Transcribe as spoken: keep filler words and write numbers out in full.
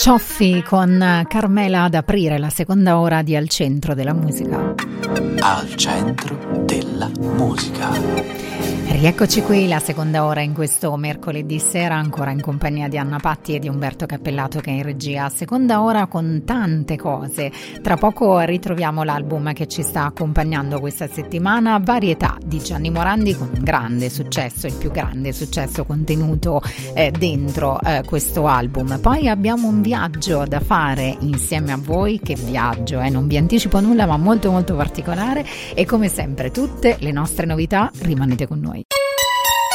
Cioffi con Carmela ad aprire la seconda ora di Al Centro della Musica. Al Centro della Musica. Rieccoci qui, la seconda ora in questo mercoledì sera, ancora in compagnia di Anna Patti e di Umberto Cappellato che è in regia. Seconda ora con tante cose. Tra poco ritroviamo l'album che ci sta accompagnando questa settimana, Varietà di Gianni Morandi, con un grande successo, il più grande successo contenuto eh, dentro eh, questo album. Poi abbiamo un viaggio da fare insieme a voi. Che viaggio, eh? Non vi anticipo nulla, ma molto molto particolare, e come sempre tutte le nostre novità, rimanete con noi.